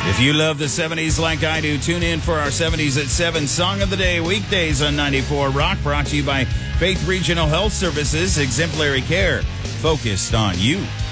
If you love the 70s like I do, tune in for our 70s at 7 Song of the Day, weekdays on 94 Rock, brought to you by Faith Regional Health Services, exemplary care, focused on you.